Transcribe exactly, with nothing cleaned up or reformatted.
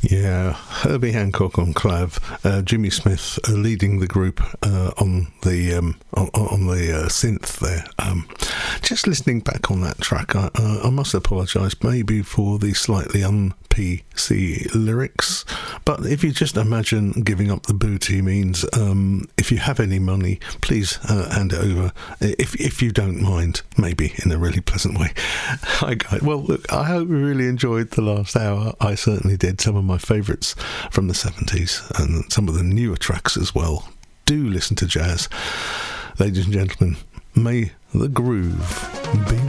Yeah, Herbie Hancock on clav, uh, Jimmy Smith uh, leading the group uh, on the um, on, on the uh, synth there. Um, just listening back on that track, I, uh, I must apologise maybe for the slightly un-P C lyrics, but if you just imagine giving up the booty means um, if you have any money, please uh, hand it over. If if you don't mind, maybe in a really pleasant way. Hi guys. Well, look, I hope you really enjoyed the last hour. I certainly did. Some of my favourites from the seventies and some of the newer tracks as well. Do listen to jazz. Ladies and gentlemen, may the groove be